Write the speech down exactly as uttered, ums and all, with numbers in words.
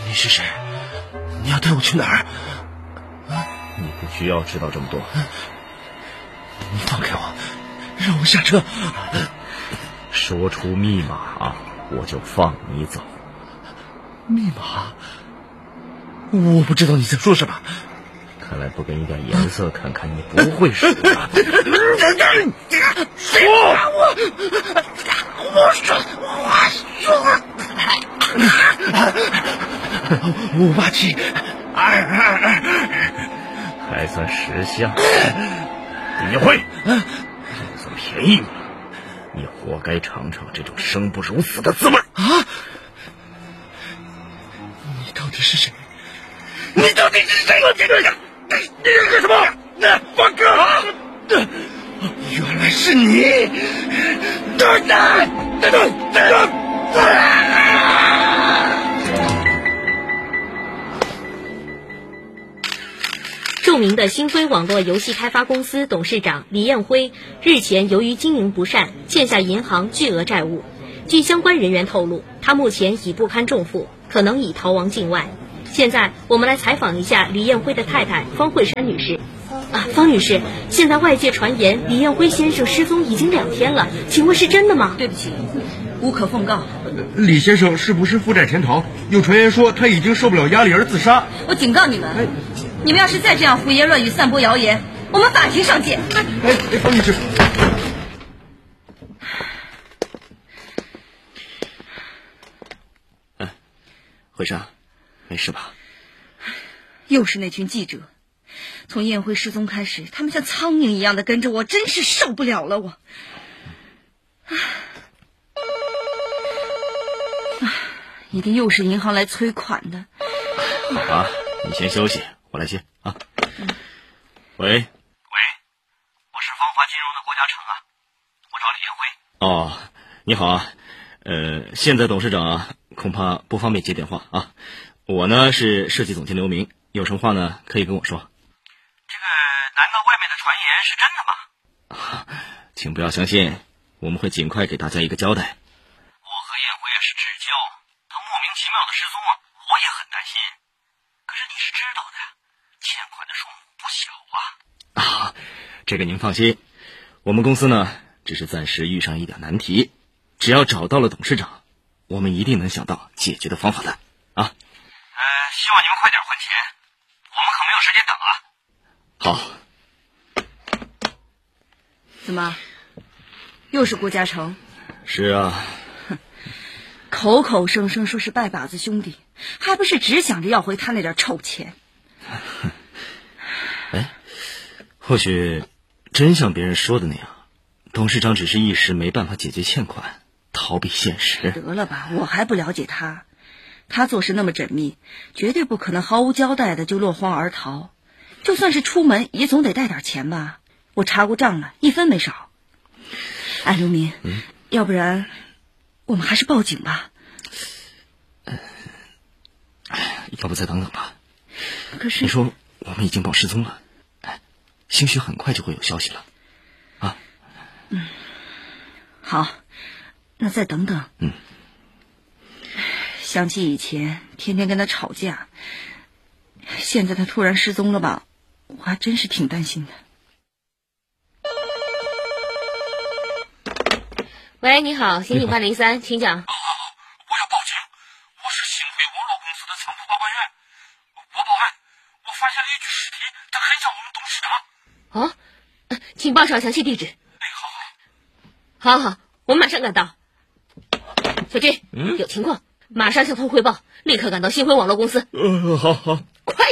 你是谁？你要带我去哪儿？ 你不需要知道这么多。 你放开我，让我下车。 说出密码，我就放你走。 密码？我不知道你在说什么。 看来不给你点颜色看看，你不会数的。 说！我我说我说五八七二二二， 还算识相。李业辉，就算便宜你了，你活该尝尝这种生不如死的滋味啊！你到底是谁？你到底是谁？你你干什么？那放开啊！原来是你！等等等等等！ 著名的星辉网络游戏开发公司董事长李彦辉日前由于经营不善，欠下银行巨额债务。据相关人员透露，他目前已不堪重负，可能已逃亡境外。现在我们来采访一下李彦辉的太太方慧珊女士。啊，方女士，现在外界传言李彦辉先生失踪已经两天了，请问是真的吗？ 对不起，无可奉告。 李先生是不是负债潜逃？有传言说他已经受不了压力而自杀。 我警告你们，哎、你们要是再这样胡言乱语、散播谣言，我们法庭上见。 哎哎，方女士。 哎，慧珊，没事吧？ 又是那群记者，从宴会失踪开始，他们像苍蝇一样的跟着我，真是受不了了。我，一定又是银行来催款的。 好啊，你先休息，我来接啊。嗯、喂，喂， 我是芳华金融的郭嘉诚啊，我找李彦辉。 哦，你好啊，呃，现在董事长啊，恐怕不方便接电话啊。我呢是设计总监刘明，有什么话呢可以跟我说。 这个难道外面的传言是真的吗？ 啊，请不要相信，我们会尽快给大家一个交代。 我和彦辉也是至交，他莫名其妙的失踪啊，我也很担心。可是你是知道的，欠款的数目不小啊。 啊，这个您放心，我们公司呢只是暂时遇上一点难题，只要找到了董事长，我们一定能想到解决的方法的啊。 呃，希望你们快点还钱，我们可没有时间等啊。 好。 怎么，又是郭嘉诚？ 是啊。 口口声声说是拜把子兄弟，还不是只想着要回他那点臭钱。 哎，或许真像别人说的那样，董事长只是一时没办法解决欠款，逃避现实。 得了吧，我还不了解他。他做事那么缜密，绝对不可能毫无交代的就落荒而逃。就算是出门，也总得带点钱吧？我查过账了，一分没少。哎，刘明，嗯、要不然我们还是报警吧。 呃，要不再等等吧。 可是你说我们已经报失踪了，哎，兴许很快就会有消息了。啊， 嗯，好，那再等等。 嗯。 想起以前天天跟他吵架，现在他突然失踪了吧，我还真是挺担心的。 喂，你好，刑警八零三，请讲。 哦，我要报警，我是星辉网络公司的仓库保管员，我报案，我发现了一具尸体，它很像我们董事长。 哦，请报上详细地址。 哎，好好。好好，我们马上赶到。小军，嗯，有情况，马上向头汇报，立刻赶到星辉网络公司。 呃，好好。